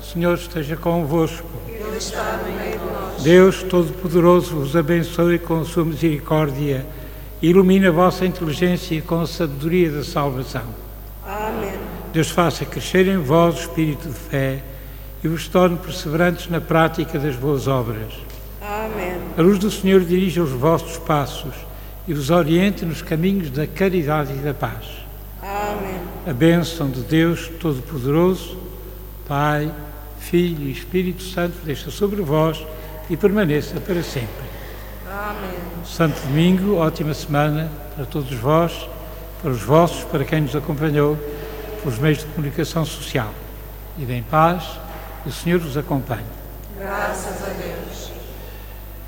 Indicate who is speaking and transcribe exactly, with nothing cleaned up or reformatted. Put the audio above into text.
Speaker 1: Senhor esteja convosco.
Speaker 2: Ele está no meio de nós.
Speaker 1: Deus Todo-Poderoso vos abençoe com a sua misericórdia e ilumine a vossa inteligência com a sabedoria da salvação.
Speaker 2: Amém.
Speaker 1: Deus faça crescer em vós o espírito de fé e vos torne perseverantes na prática das boas obras.
Speaker 2: Amém.
Speaker 1: A luz do Senhor dirija os vossos passos e vos oriente nos caminhos da caridade e da paz.
Speaker 2: Amém.
Speaker 1: A bênção de Deus Todo-Poderoso, Pai, Filho e Espírito Santo, desça sobre vós e permaneça para sempre.
Speaker 2: Amém.
Speaker 1: Santo Domingo, ótima semana para todos vós, para os vossos, para quem nos acompanhou, pelos meios de comunicação social. Ide em paz, e o Senhor vos acompanhe.
Speaker 2: Graças a Deus.